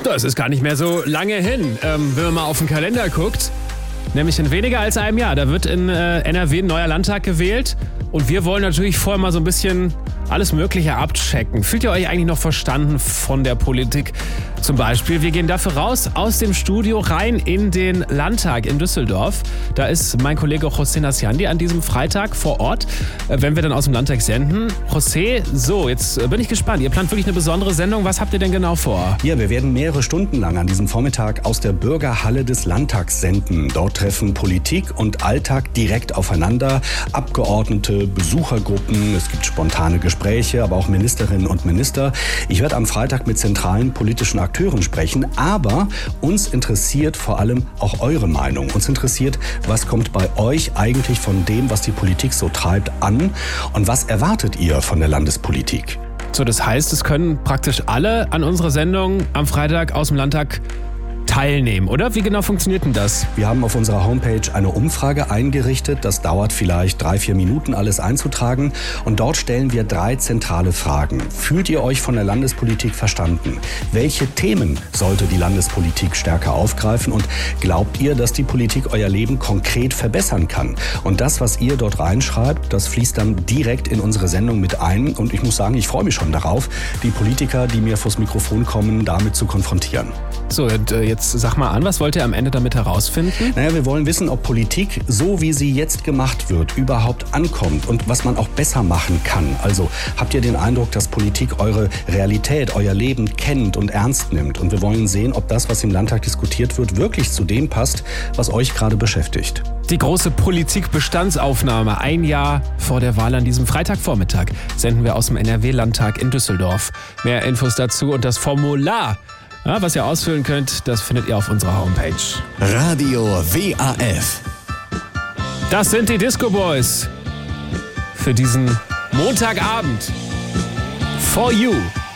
Das ist gar nicht mehr so lange hin, wenn man mal auf den Kalender guckt. Nämlich in weniger als einem Jahr. Da wird in NRW ein neuer Landtag gewählt. Und wir wollen natürlich vorher mal so ein bisschen alles Mögliche abchecken. Fühlt ihr euch eigentlich noch verstanden von der Politik? Zum Beispiel, wir gehen dafür raus aus dem Studio rein in den Landtag in Düsseldorf. Da ist mein Kollege José Nasciandi an diesem Freitag vor Ort, wenn wir dann aus dem Landtag senden. José, so, jetzt bin ich gespannt. Ihr plant wirklich eine besondere Sendung. Was habt ihr denn genau vor? Ja, wir werden mehrere Stunden lang an diesem Vormittag aus der Bürgerhalle des Landtags senden. Dort treffen Politik und Alltag direkt aufeinander. Abgeordnete, Besuchergruppen, es gibt spontane Gespräche, aber auch Ministerinnen und Minister. Ich werde am Freitag mit zentralen politischen Akteuren sprechen, aber uns interessiert vor allem auch eure Meinung. Uns interessiert, was kommt bei euch eigentlich von dem, was die Politik so treibt, an und was erwartet ihr von der Landespolitik? So, das heißt, es können praktisch alle an unserer Sendung am Freitag aus dem Landtag teilnehmen, oder? Wie genau funktioniert denn das? Wir haben auf unserer Homepage eine Umfrage eingerichtet. Das dauert vielleicht 3-4 Minuten, alles einzutragen. Und dort stellen wir 3 zentrale Fragen. Fühlt ihr euch von der Landespolitik verstanden? Welche Themen sollte die Landespolitik stärker aufgreifen? Und glaubt ihr, dass die Politik euer Leben konkret verbessern kann? Und das, was ihr dort reinschreibt, das fließt dann direkt in unsere Sendung mit ein. Und ich muss sagen, ich freue mich schon darauf, die Politiker, die mir vors Mikrofon kommen, damit zu konfrontieren. So, und jetzt sag mal an, was wollt ihr am Ende damit herausfinden? Naja, wir wollen wissen, ob Politik, so wie sie jetzt gemacht wird, überhaupt ankommt und was man auch besser machen kann. Also habt ihr den Eindruck, dass Politik eure Realität, euer Leben kennt und ernst nimmt? Und wir wollen sehen, ob das, was im Landtag diskutiert wird, wirklich zu dem passt, was euch gerade beschäftigt. Die große Politikbestandsaufnahme. Ein Jahr vor der Wahl an diesem Freitagvormittag senden wir aus dem NRW-Landtag in Düsseldorf. Mehr Infos dazu und das Formular, ja, was ihr ausfüllen könnt, das findet ihr auf unserer Homepage. Radio WAF. Das sind die Disco Boys für diesen Montagabend. For you.